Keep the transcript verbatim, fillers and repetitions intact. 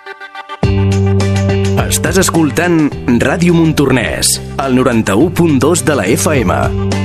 Estàs escoltant Ràdio Montornès, al noranta-u punt dos de la F M.